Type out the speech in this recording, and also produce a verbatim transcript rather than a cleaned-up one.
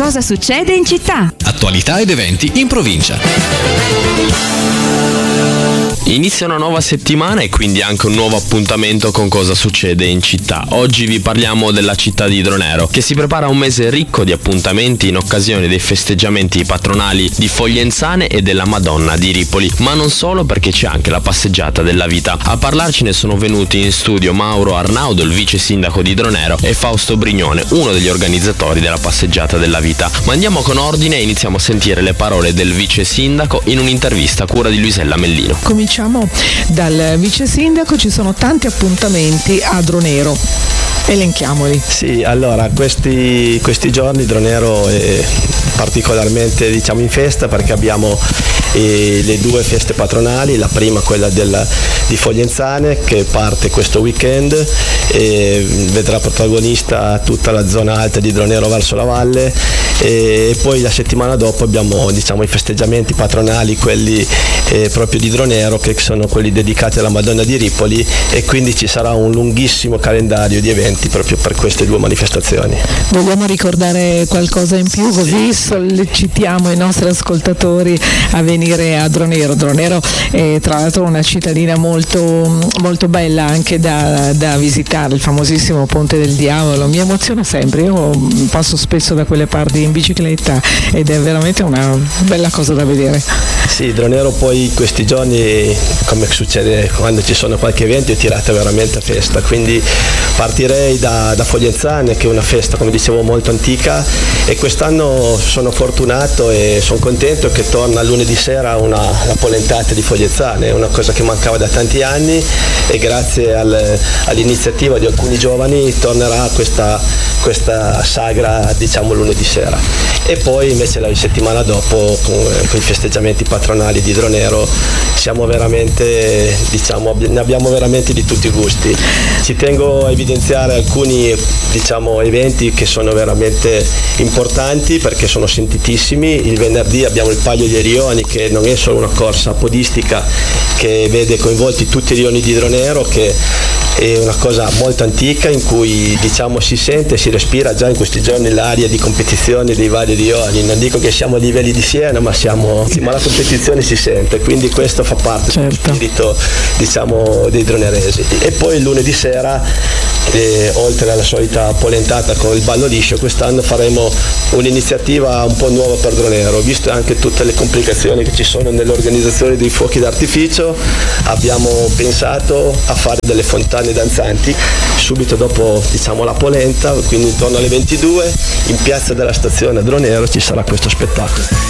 Cosa succede in città? Attualità ed eventi in provincia. Inizia una nuova settimana e quindi anche un nuovo appuntamento con Cosa succede in città. Oggi vi parliamo della città di Dronero, che si prepara a un mese ricco di appuntamenti in occasione dei festeggiamenti patronali di Foglienzane e della Madonna di Ripoli, ma non solo, perché c'è anche la passeggiata della vita. A parlarcene sono venuti in studio Mauro Arnaudo, il vice sindaco di Dronero, e Fausto Brignone, uno degli organizzatori della passeggiata della vita. Ma andiamo con ordine e iniziamo a sentire le parole del vice sindaco in un'intervista a cura di Luisella Mellino. Cominciamo dal vice sindaco. Ci sono tanti appuntamenti a Dronero, elenchiamoli. Sì, allora questi, questi giorni Dronero è particolarmente, diciamo, in festa, perché abbiamo eh, le due feste patronali. La prima, quella del, di Foglienzane, che parte questo weekend e vedrà protagonista tutta la zona alta di Dronero verso la valle, e poi la settimana dopo abbiamo, diciamo, i festeggiamenti patronali, quelli eh, proprio di Dronero, che sono quelli dedicati alla Madonna di Ripoli, e quindi ci sarà un lunghissimo calendario di eventi proprio per queste due manifestazioni. Vogliamo ricordare qualcosa in più, così sollecitiamo i nostri ascoltatori a venire a Dronero. Dronero è tra l'altro una cittadina molto, molto bella anche da, da visitare, il famosissimo Ponte del Diavolo. Mi emoziona sempre, io passo spesso da quelle parti in bicicletta ed è veramente una bella cosa da vedere. Sì, Dronero poi questi giorni, come succede quando ci sono qualche evento, è tirata veramente a festa, quindi partirei da, da Foglienzane, che è una festa, come dicevo, molto antica, e quest'anno sono fortunato e sono contento che torna lunedì sera una, la polentata di Foglienzane, è una cosa che mancava da tanti anni, e grazie al, all'iniziativa di alcuni giovani tornerà questa, questa sagra, diciamo, lunedì sera. E poi invece la settimana dopo, con, con i festeggiamenti patronali di Dronero, siamo veramente, diciamo, ne abbiamo veramente di tutti i gusti. Ci tengo a evidenziare alcuni, diciamo, eventi che sono veramente importanti perché sono sentitissimi. Il venerdì abbiamo il Palio dei Rioni, che non è solo una corsa podistica che vede coinvolti tutti i rioni di Dronero, che è una cosa molto antica in cui, diciamo, si sente, si respira già in questi giorni l'aria di competizione dei vari rioni. Non dico che siamo a livelli di Siena, ma siamo, ma la competizione si sente, quindi questo fa parte, certo, dello spirito, diciamo, dei droneresi. E poi il lunedì sera, eh, oltre alla solita polentata con il ballo liscio, quest'anno faremo un'iniziativa un po' nuova per Dronero, visto anche tutte le complicazioni che ci sono nell'organizzazione dei fuochi d'artificio. Abbiamo pensato a fare delle fontane danzanti subito dopo, diciamo, la polenta, quindi intorno alle ventidue in piazza della stazione a Dronero ci sarà questo spettacolo.